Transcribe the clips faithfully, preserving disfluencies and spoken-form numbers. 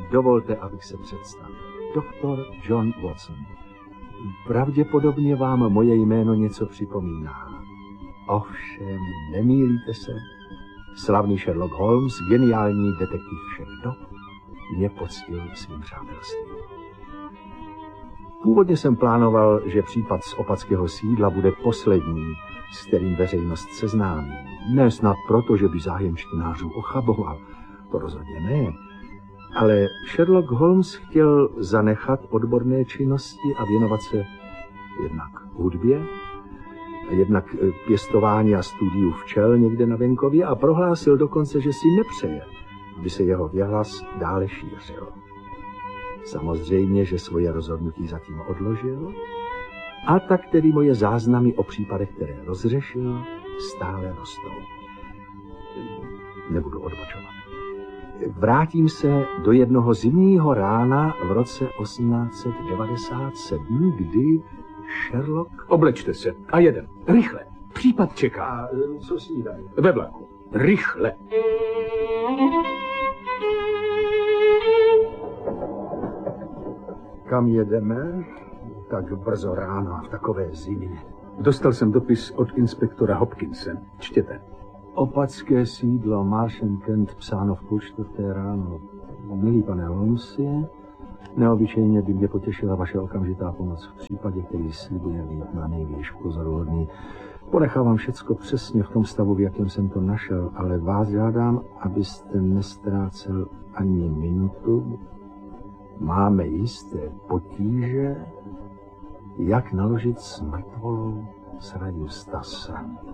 dovolte, abych se představil. Doktor John Watson. Pravděpodobně vám moje jméno něco připomíná. Ovšem, nemýlíte se. Slavný Sherlock Holmes, geniální detektiv všech dob, mě poctil svým přátelstvím. Původně jsem plánoval, že případ z opatského sídla bude poslední, s kterým veřejnost seznámí. Ne snad proto, že by zájem čtenářů ochaboval, to rozhodně ne. Ale Sherlock Holmes chtěl zanechat odborné činnosti a věnovat se jednak hudbě, jednak pěstování a studiu včel někde na venkově a prohlásil dokonce, že si nepřeje, aby se jeho věhlas dále šířil. Samozřejmě, že svoje rozhodnutí zatím odložil a tak tedy moje záznamy o případech, které rozřešil, stále rostou. Nebudu odbočovat. Vrátím se do jednoho zimního rána v roce osmnáct set devadesát sedm, kdy Sherlock... Oblečte se a jedem. Rychle. Případ čeká. A co snídají? Ve vlaku. Rychle. Kam jedeme? Tak brzo ráno v takové zimě. Dostal jsem dopis od inspektora Hopkinse. Čtěte. Opatské sídlo, Marsh and Kent, psáno v půl čtvrté ráno. Milý pane Holmesi, neobyčejně by mě potěšila vaše okamžitá pomoc v případě, který slibuje být na nejvýš pozoruhodný. Ponechávám všecko přesně v tom stavu, v jakém jsem to našel, ale vás žádám, abyste nestrácel ani minutu. Máme jisté potíže, jak naložit s mrtvolou Sira Eustase.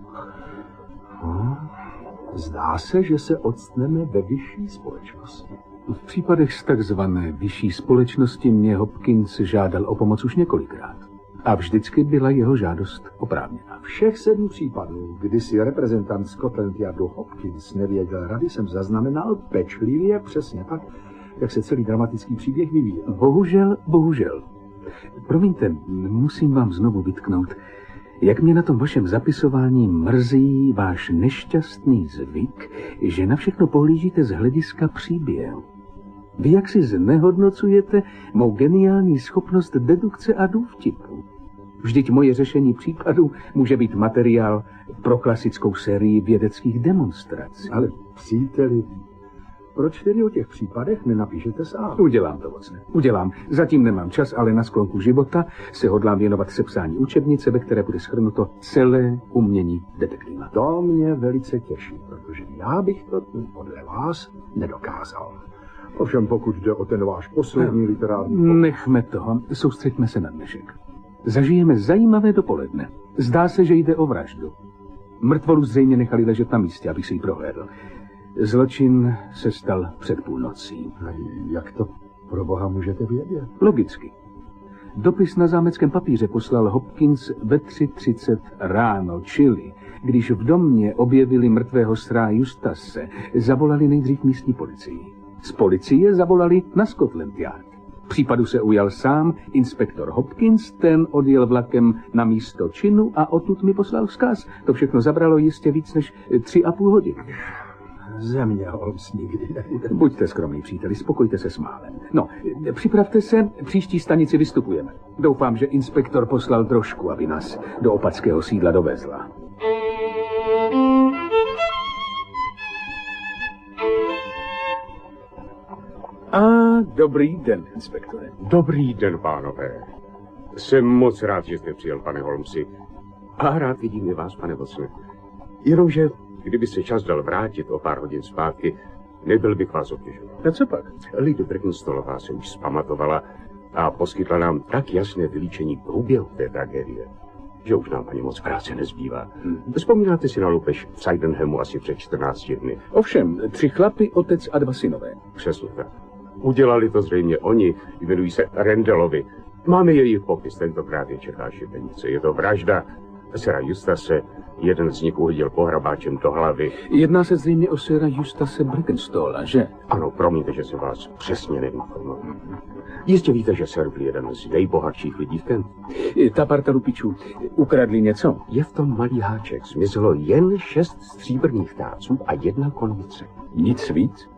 Hm? Zdá se, že se odstneme ve vyšší společnosti. V případech z takzvané vyšší společnosti mě Hopkins žádal o pomoc už několikrát. A vždycky byla jeho žádost oprávněná. Všech sedm případů, kdy si reprezentant Scotland Yardu Hopkins nevěděl rady, jsem zaznamenal pečlivě přesně tak, jak se celý dramatický příběh vyvíjel. Bohužel, bohužel. Promiňte, musím vám znovu vytknout, jak mě na tom vašem zapisování mrzí váš nešťastný zvyk, že na všechno pohlížíte z hlediska příběhu. Vy jak si znehodnocujete mou geniální schopnost dedukce a důvtipu. Vždyť moje řešení případů může být materiál pro klasickou sérii vědeckých demonstrací. Ale příteli, proč tedy o těch případech nenapíšete sám? Udělám to, Watson. Udělám. Zatím nemám čas, ale na sklonku života se hodlám věnovat sepsání učebnice, ve které bude shrnuto celé umění detektiva. To mě velice těší, protože já bych to podle vás nedokázal. Ovšem pokud jde o ten váš poslední no, literární... Nechme toho, soustřeďme se na dnešek. Zažijeme zajímavé dopoledne. Zdá se, že jde o vraždu. Mrtvolu zřejmě nechali ležet na místě, abych si ji prohlédl. Zločin se stal před půlnocí. A jak to pro boha můžete vědět? Logicky. Dopis na zámeckém papíře poslal Hopkins ve tři třicet ráno, čili když v domě objevili mrtvého Sira Eustase, zavolali nejdřív místní policii. Z policie zavolali na Scotland Yard. Případu se ujal sám inspektor Hopkins, ten odjel vlakem na místo činu a odtud mi poslal vzkaz. To všechno zabralo jistě víc než tři a půl hodiny. Země Holmes nikdy nebude. Buďte skromný, příteli, spokojte se s málem. No, připravte se, příští stanici vystupujeme. Doufám, že inspektor poslal drožku, aby nás do opatského sídla dovezla. A dobrý den, inspektore. Dobrý den, pánové. Jsem moc rád, že jste přijel, pane Holmesi. A rád vidím i vás, pane Watsone. Jenomže, kdyby se čas dal vrátit o pár hodin zpátky, nebyl bych vás obtěžoval. A co pak? Lady Brackenstolová se už zpamatovala a poskytla nám tak jasné vylíčení průběhu té tragédie, že už nám ani moc práce nezbývá. Hmm. Vzpomínáte si na loupež v Sydenhamu asi před čtrnácti dny? Ovšem, tři chlapy, otec a dva synové. Přesně tak. Udělali to zřejmě oni, jmenují se Rendelovi. Máme jejich popis, tentokrát je čeká šibenice. Je to vražda Sira Eustase, jeden z nich uhodil pohrabáčem do hlavy. Jedná se zřejmě o Sira Eustase Brackenstola, že? Ano, promiňte, že se vás přesně neinformoval. Jistě víte, že Sir byl jeden z nejbohatších lidí v Kentu. Ta parta lupičů ukradli něco? Je v tom malý háček. Zmizelo jen šest stříbrných táců a jedna konvice. Nic víc?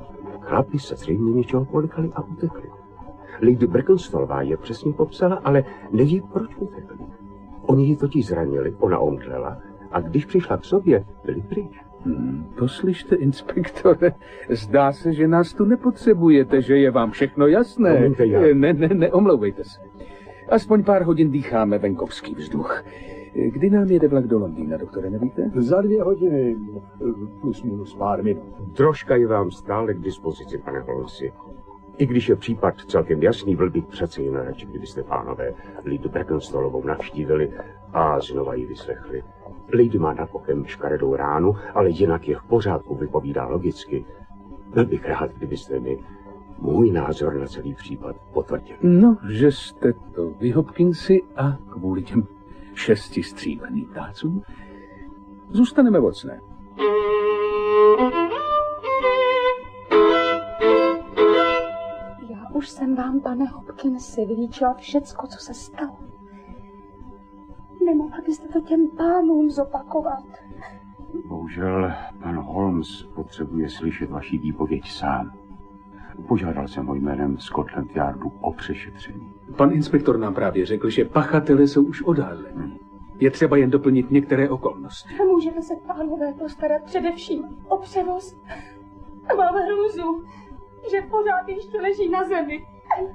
Chlapi se zřejmě něčeho polikali a utekli. Lady Brackenstolová je přesně popsala, ale neví, proč utekli. Oni ji totiž zranili, ona omdlela a když přišla k sobě, byli pryč. Hmm, poslyšte, inspektore, zdá se, že nás tu nepotřebujete, že je vám všechno jasné. Promiňte, já. Ne, ne, neomlouvejte se. Aspoň pár hodin dýcháme venkovský vzduch. Kdy nám jede vlak do Londýna, doktore, nevíte? Za dvě hodiny, plus minus pár minut. Troška je vám stále k dispozici, pane Holmesi. I když je případ celkem jasný, byl bych přece jen radši, kdybyste, pánové, Lady Brackenstolovou navštívili a znova ji vyslechli. Lady má nad okem škaredou ránu, ale jinak je v pořádku, vypovídá logicky. Byl bych rád, kdybyste mi můj názor na celý případ potvrdili. No, že jste to vy, Hopkinsi, a kvůli těm šesti stříbrným ptácům zůstaneme vocné. Já už jsem vám, pane Hopkinsi, vylíčila všecko, co se stalo. Nemohla byste to těm pánům zopakovat? Bohužel pan Holmes potřebuje slyšet vaši výpověď sám. Požádal jsem ho jménem Scotland Yardu o přešetření. Pan inspektor nám právě řekl, že pachatele jsou už odhaleni. Hmm. Je třeba jen doplnit některé okolnosti. Můžeme se, pánové, postarat především o převoz. Mám hrůzu, že pořád ještě leží na zemi.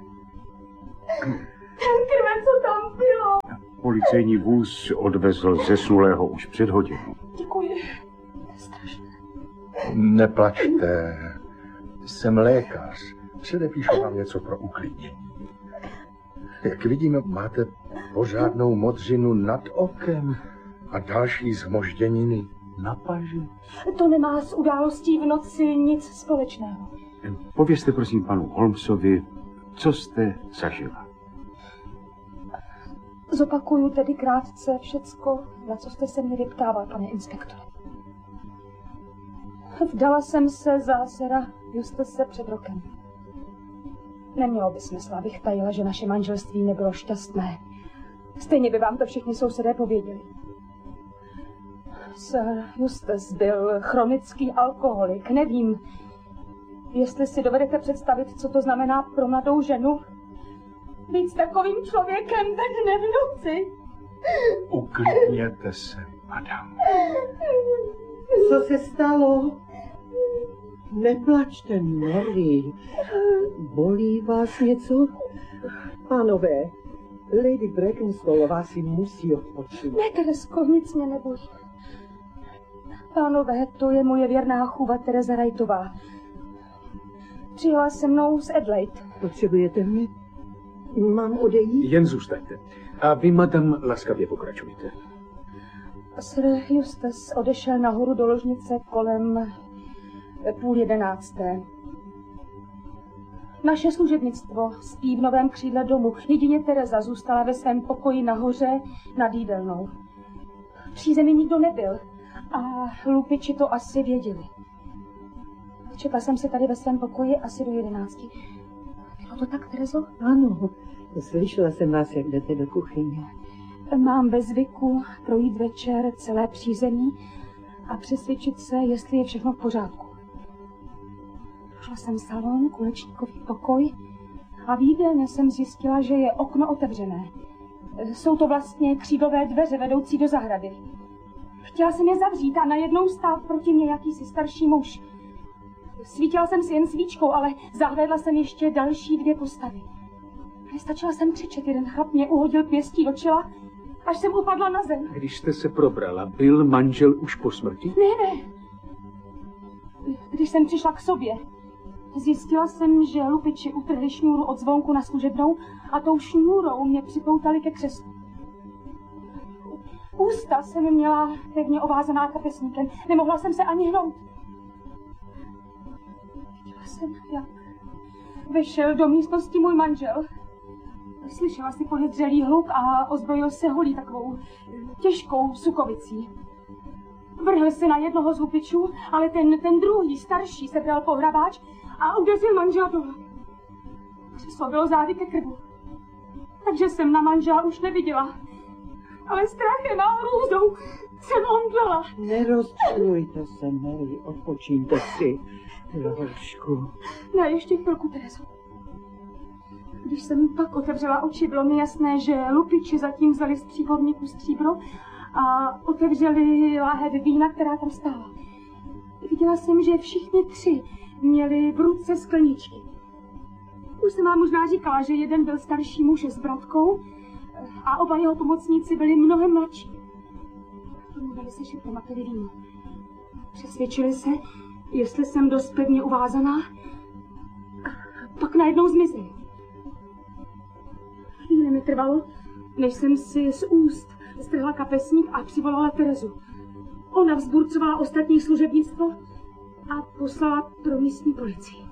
Ten krve, co tam bylo. Policejní vůz odvezl zesnulého už před hodinou. Děkuji. To je strašné. Neplačte. Jsem lékař. Předepíšu vám něco pro uklidnění. Jak vidím, máte pořádnou modřinu nad okem a další zmožděniny na paži. To nemá s událostí v noci nic společného. Povězte prosím panu Holmesovi, co jste zažila. Zopakuju tedy krátce všecko, na co jste se mě vyptával, pane inspektore. Vdala jsem se za sera Justase před rokem. Nemělo by smysl, abych tajila, že naše manželství nebylo šťastné. Stejně by vám to všichni sousedé pověděli. Sir Justus byl chronický alkoholik. Nevím, jestli si dovedete představit, co to znamená pro mladou ženu být s takovým člověkem ve dne v noci. Uklidněte se, madam. Co se stalo? Neplačte, Mary. Bolí vás něco? Pánové, Lady Brackenstolová si musí odpočinout. Ne, Teresko, nic mě nebolí. Pánové, to je moje věrná chůva Tereza Wrightová. Přijela se mnou z Adelaide. Potřebujete mě? Mám odejít? Jen zůstaňte. A vy, madam, laskavě pokračujte. Sir Justus odešel nahoru do ložnice kolem půl jedenácté. Naše služebnictvo spí v novém křídle domu. Jedině Tereza zůstala ve svém pokoji nahoře nad jídelnou. V přízemí nikdo nebyl a lupiči to asi věděli. Četla jsem se tady ve svém pokoji asi do jedenácti. Bylo to tak, Terezo? Ano, slyšela jsem vás, jak jdete do kuchyně. Mám ve zvyku projít večer celé přízemí a přesvědčit se, jestli je všechno v pořádku. Šla jsem salon, kulečníkový pokoj a v jídelně jsem zjistila, že je okno otevřené. Jsou to vlastně křídlové dveře vedoucí do zahrady. Chtěla jsem je zavřít a najednou stál proti mě jakýsi starší muž. Svítila jsem si jen svíčkou, ale zahlédla jsem ještě další dvě postavy. Nestačila jsem křičet, jeden chlap mě uhodil pěstí do čela, až jsem upadla na zem. Když jste se probrala, byl manžel už po smrti? Ne, ne. Když jsem přišla k sobě, zjistila jsem, že lupiči utrhli šňůru od zvonku na služebnou a tou šňůrou mě připoutali ke křeslu. Ústa jsem měla pevně ovázaná kapesníkem. Nemohla jsem se ani hnout. Viděla jsem, jak vešel do místnosti můj manžel. Slyšela si podezřelý hluk a ozbrojil se holí takovou těžkou sukovicí. Vrhl se na jednoho z lupičů, ale ten, ten druhý, starší, sebral pohrabáč a udeřil manžela do hlavy. Křeslo bylo zády ke krbu. Takže jsem na manžela už neviděla. Ale strachem a hrůzou jsem omdlela. Nerozčilujte se, Mary, odpočíňte si. Drahošku. Ne, ještě chvilku, Terezo. Když jsem pak otevřela oči, bylo mi jasné, že lupiči zatím vzali z příhodníku stříbro a otevřeli láhev vína, která tam stála. Viděla jsem, že všichni tři měli v ruce skleničky. Už jsem vám možná říkala, že jeden byl starší muž s bratkou a oba jeho pomocníci byli mnohem mladší. Domluvili se, že pili víno. Přesvědčili se, jestli jsem dost pevně uvázaná, pak najednou zmizeli. Chvíli mi trvalo, než jsem si z úst strhla kapesník a přivolala Terezu. Ona vzburcovala ostatní služebnictvo a poslala pro místní policii.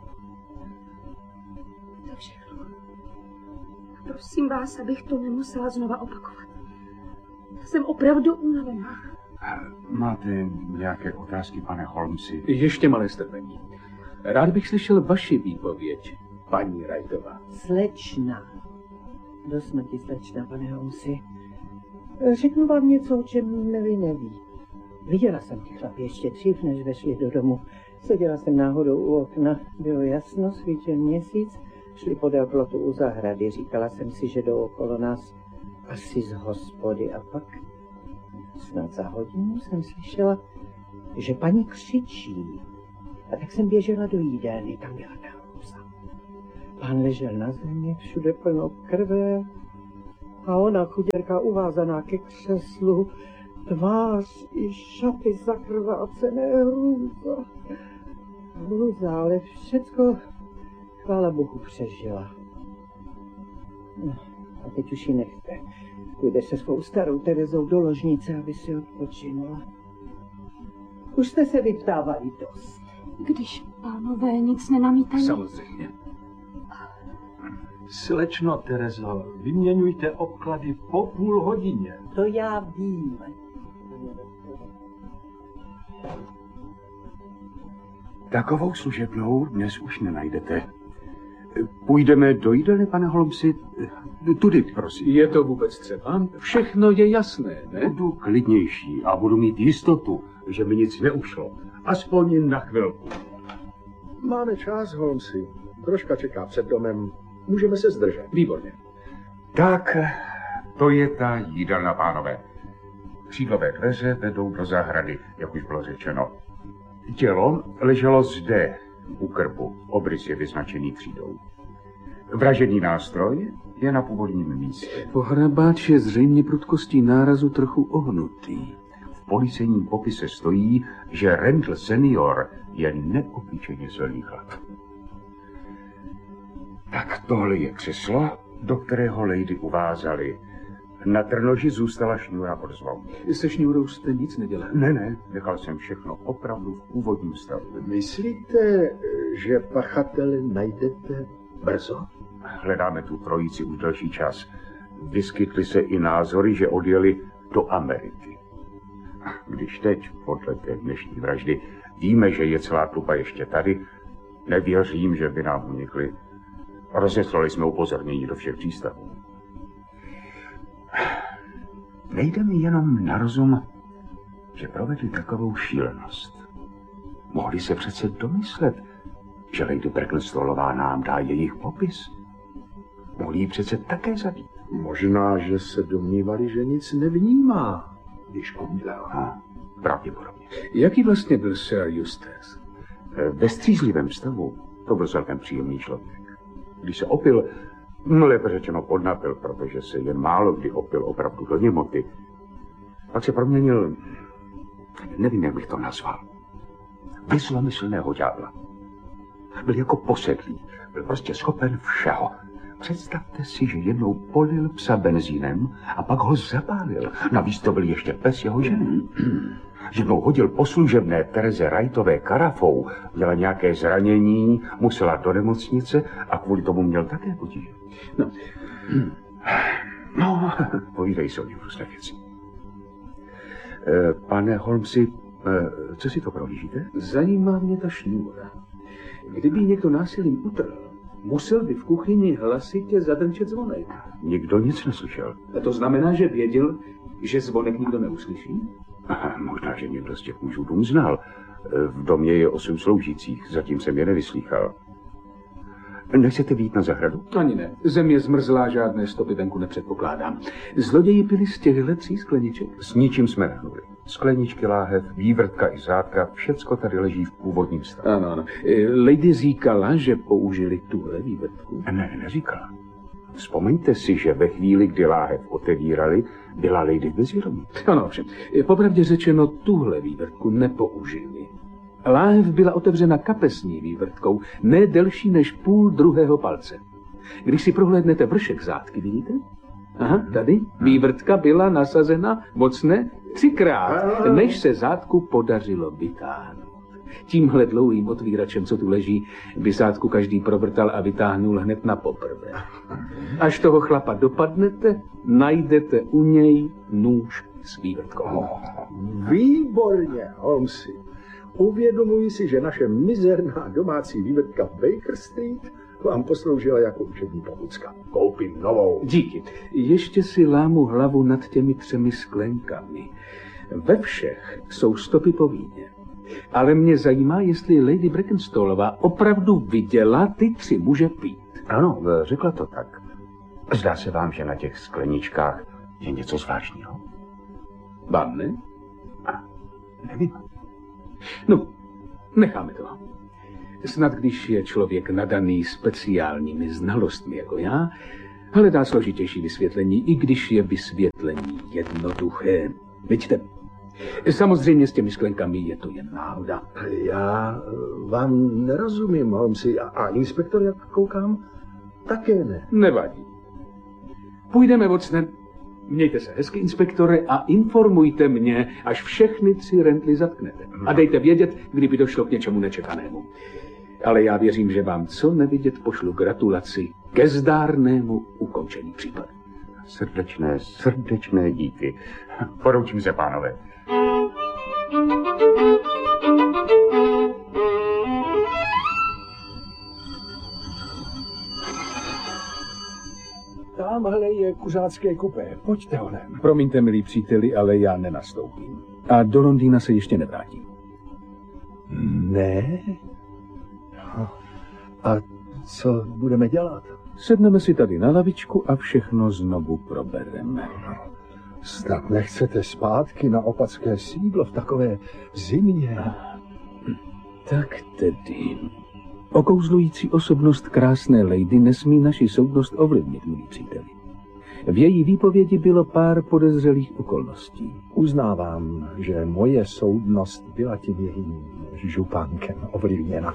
To všechno. Prosím vás, abych to nemusela znova opakovat. Jsem opravdu unavená. Máte nějaké otázky, pane Holmesi? Ještě malé strpení. Rád bych slyšel vaši výpověď, paní Wrightová. Slečna. Do smrti slečna, pane Holmesi. Řeknu vám něco, o čem vy neví. Viděla jsem ty chlapy ještě dřív, než vešli do domu. Seděla jsem náhodou u okna, bylo jasno, svítil měsíc, šli podél plotu u zahrady. Říkala jsem si, že jdou okolo nás asi z hospody a pak snad za hodinu jsem slyšela, že paní křičí. A tak jsem běžela do jídelny, tam byla ta hrůza. Pán ležel na zemi, všude plno krve a ona, chuděrka, uvázaná ke křeslu, tvář i šaty zakrvácené, hrůza. Hrůza, ale všecko, chvála Bohu, přežila. No, a teď už ji nechte. Půjde se svou starou Terezou do ložnice, aby si odpočinula. Už jste se vyptávali dost. Když pánové nic nenamítají. Samozřejmě. Slečno Terezo, vyměňujte obklady po půl hodině. To já vím. Takovou služebnou dnes už nenajdete. Půjdeme do jídelny, pane Holmesi? Tudy, prosím. Je to vůbec třeba? Všechno je jasné, ne? Budu klidnější a budu mít jistotu, že mi nic neušlo. Aspoň na chvilku. Máme čas, Holmesi. Troška čeká před domem. Můžeme se zdržet. Výborně. Tak, to je ta jídelna, pánové. Křídlové dveře vedou do zahrady, jak už bylo řečeno. Tělo leželo zde, u krbu. Obrys je vyznačený křídou. Vražedný nástroj je na původním místě. Pohrabáč je zřejmě prudkostí nárazu trochu ohnutý. V policejním popise stojí, že Randall senior je neobyčejně silný chlap. Tak tohle je křeslo, do kterého lady uvázali. Na trnoži zůstala šňůra od zvonu. Se šňůrou jste nic nedělal? Ne, ne, nechal jsem všechno opravdu v původním stavu. Myslíte, že pachatele najdete brzo? Hledáme tu trojici už delší čas. Vyskytly se i názory, že odjeli do Ameriky. Když teď, podle té dnešní vraždy, víme, že je celá tlupa ještě tady, nevěřím, že by nám unikli. Rozeslali jsme upozornění do všech přístavů. Nejde mi jenom na rozum, že provedli takovou šílenost. Mohli se přece domyslet, že Lady Brackenstolová nám dá jejich popis. Mohli ji přece také zabít. Možná, že se domnívali, že nic nevnímá, když omdlela. Pravděpodobně. Jaký vlastně byl Sir Eustace? Ve střízlivém stavu to byl celkem příjemný člověk. Když se opil, no lépe řečeno podnapil, protože se jen málo kdy opil opravdu do němoty. Pak se proměnil, nevím, jak bych to nazval, ve zlomyslného ďábla. Byl jako posedlý, byl prostě schopen všeho. Představte si, že jednou polil psa benzínem a pak ho zapálil. Navíc to byl ještě pes jeho ženy. Jednou hodil po služebné Tereze Wrightové karafou, měla nějaké zranění, musela do nemocnice a kvůli tomu měl také potíže. No, no povídej se o něm různé věci. E, pane Holmesi, e, co si to prohlížíte? Zajímá mě ta šňůra. Kdyby ji někdo násilím utrhl, musel by v kuchyni hlasitě zadrčet zvonek. Nikdo nic neslyšel. A to znamená, že věděl, že zvonek nikdo neuslyší? Aha, možná, že někdo z těch mužů dům znal. V domě je osm sloužících, zatím jsem je nevyslýchal. Nechcete vyjít na zahradu? Ani ne. Země zmrzlá, žádné stopy venku nepředpokládám. Zloději pili z těchto tří skleniček? S ničím jsme nehnuli. Skleničky, láhev, vývrtka i řádka, všecko tady leží v původním stavu. Ano, ano. Lady říkala, že použili tuhle vývrtku? Ne, neříkala. Vzpomeňte si, že ve chvíli, kdy láhev otevírali, byla Lady v bezvědomí. Ano, ovšem. Popravdě řečeno, tuhle vývrtku nepoužili. Láhev byla otevřena kapesní vývrtkou, ne delší než půl druhého palce. Když si prohlédnete vršek zátky, vidíte? Aha, tady vývrtka byla nasazena mocné třikrát, než se zátku podařilo vytáhnout. Tímhle dlouhým otvíračem, co tu leží, by zátku každý provrtal a vytáhnul hned na poprvé. Až toho chlapa dopadnete, najdete u něj nůž s vývrtkou. Výborně, Holmesi. Uvědomuji si, že naše mizerná domácí vývrtka v Baker Street vám posloužila jako učební pomůcka. Koupím novou. Díky. Ještě si lámu hlavu nad těmi třemi sklenkami. Ve všech jsou stopy po víně. Ale mě zajímá, jestli Lady Brackenstolová opravdu viděla ty tři muže pít. Ano, řekla to tak. Zdá se vám, že na těch skleničkách je něco zvláštního? Vám ne? A nevím. No, necháme to. Snad když je člověk nadaný speciálními znalostmi jako já, hledá složitější vysvětlení, i když je vysvětlení jednoduché. Vidíte, samozřejmě s těmi sklenkami je to jen náhoda. Já vám nerozumím, Holmesi. A, a inspektor, jak koukám, také ne. Nevadí. Půjdeme, Watson. Mějte se hezky, inspektore, a informujte mě, až všechny tři rently zatknete. A dejte vědět, kdyby došlo k něčemu nečekanému. Ale já věřím, že vám co nevidět pošlu gratulaci ke zdárnému ukončení případu. Srdečné, srdečné díky. Poroučím se, pánové. Tamhle je kuřácké kupé. Pojďte honem. Promiňte, milí příteli, ale já nenastoupím. A do Londýna se ještě nevrátím. Ne? A co budeme dělat? Sedneme si tady na lavičku a všechno znovu probereme. Snad nechcete zpátky na opatské sídlo v takové zimě? Tak tedy. Okouzlující osobnost krásné lady nesmí naši soudnost ovlivnit, milí příteli. V její výpovědi bylo pár podezřelých okolností. Uznávám, že moje soudnost byla tím jejím župánkem ovlivněna.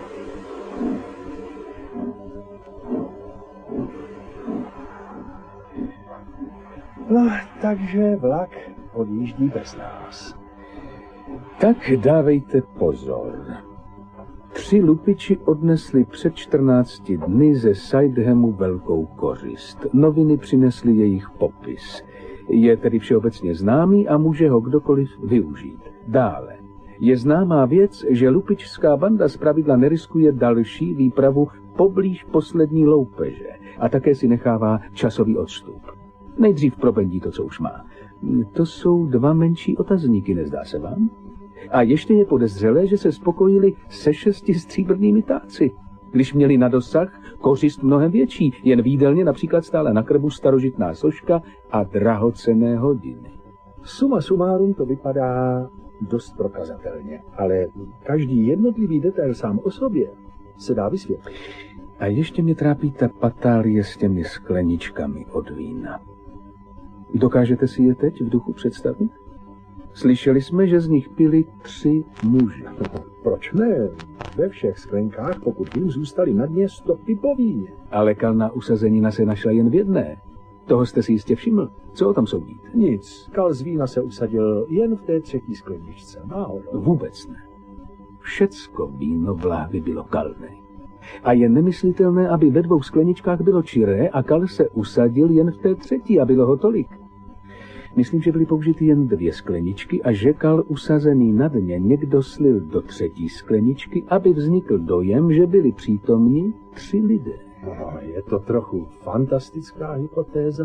No, takže vlak odjíždí bez nás. Tak dávejte pozor. Tři lupiči odnesli před čtrnácti dny ze Sidehamu velkou kořist. Noviny přinesly jejich popis. Je tedy všeobecně známý a může ho kdokoliv využít. Dále. Je známá věc, že lupičská banda zpravidla neriskuje další výpravu poblíž poslední loupeže a také si nechává časový odstup. Nejdřív probendí to, co už má. To jsou dva menší otazníky, nezdá se vám? A ještě je podezřelé, že se spokojili se šesti stříbrnými táci, když měli na dosah kořist mnohem větší, jen v jídelně například stále na krbu starožitná soška a drahocenné hodiny. Suma sumárum to vypadá dost prokazatelně, ale každý jednotlivý detail sám o sobě se dá vysvětlit. A ještě mě trápí ta patálie s těmi skleničkami od vína. Dokážete si je teď v duchu představit? Slyšeli jsme, že z nich pili tři muži. Proč ne? Ve všech sklenkách, pokud vím, zůstaly na dně stopy po víně. Ale kalná usazenina se našla jen v jedné. Toho jste si jistě všiml. Co o tom soudíte? Nic. Kal z vína se usadil jen v té třetí skleničce. Náhodou. Vůbec ne. Všecko víno v láhvi bylo kalné. A je nemyslitelné, aby ve dvou skleničkách bylo čiré a kal se usadil jen v té třetí a bylo ho tolik. Myslím, že byly použity jen dvě skleničky a že kal usazený na dně někdo slil do třetí skleničky, aby vznikl dojem, že byli přítomni tři lidé. No, je to trochu fantastická hypotéza.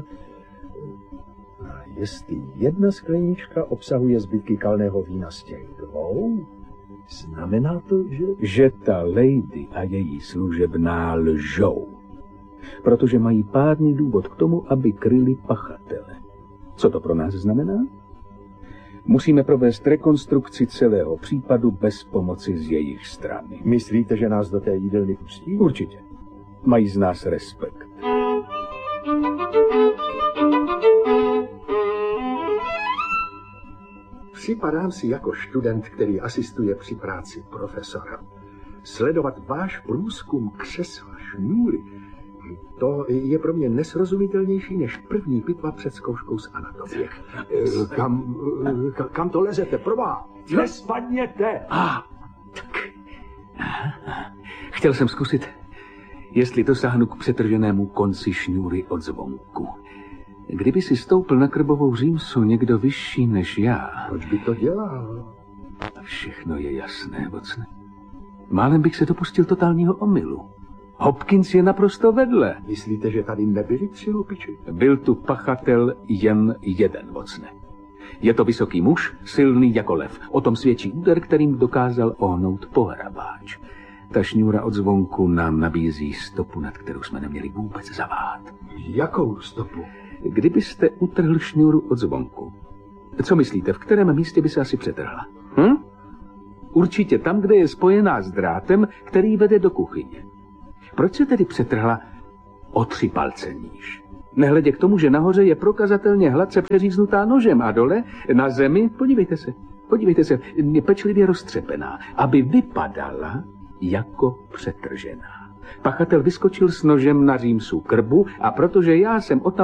Jestli jedna sklenička obsahuje zbytky kalného vína z těch dvou, Znamená to, že... Že ta lady a její služebná lžou. Protože mají pádný důvod k tomu, aby kryli pachatele. Co to pro nás znamená? Musíme provést rekonstrukci celého případu bez pomoci z jejich strany. Myslíte, že nás do té jídelny pustí? Určitě. Mají z nás respekt. Připadám si jako student, který asistuje při práci profesora. Sledovat váš průzkum křesla šňůry, to je pro mě nesrozumitelnější než první pitva před zkouškou z anatomie. Kam, kam to lezete? Proboha, nespadněte! A, tak. Chtěl jsem zkusit, jestli dosáhnu k přetrženému konci šňůry od zvonku. Kdyby si stoupl na krbovou římsu někdo vyšší než já... Proč by to dělal? Všechno je jasné, Watson. Málem bych se dopustil totálního omylu. Hopkins je naprosto vedle. Myslíte, že tady nebyli tři lupiči? Byl tu pachatel jen jeden, Watsone. Je to vysoký muž, silný jako lev. O tom svědčí úder, kterým dokázal ohnout pohrabáč. Ta šňůra od zvonku nám nabízí stopu, nad kterou jsme neměli vůbec zaváhat. Jakou stopu? Kdybyste utrhl šňůru od zvonku, co myslíte, v kterém místě by se asi přetrhla? Hm? Určitě tam, kde je spojená s drátem, který vede do kuchyně. Proč se tedy přetrhla o tři palce níž? Nehledě k tomu, že nahoře je prokazatelně hladce přeříznutá nožem a dole, na zemi, podívejte se, podívejte se, je pečlivě roztřepená, aby vypadala jako přetržená. Pachatel vyskočil s nožem na římsu krbu a protože já jsem o